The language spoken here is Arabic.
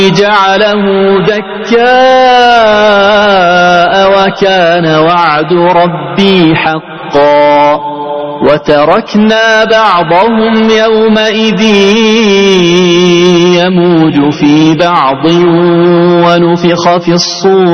جعله دكاء وكان وعد ربي حقا وتركنا بعضهم يومئذ يموج في بعض ونفخ في الصور